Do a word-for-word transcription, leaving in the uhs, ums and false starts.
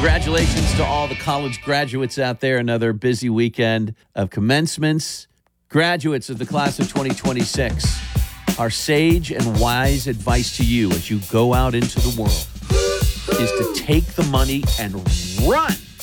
Congratulations to all the college graduates out there. Another busy weekend of commencements. Graduates of the class of twenty twenty-six, our sage and wise advice to you as you go out into the world is to take the money and run.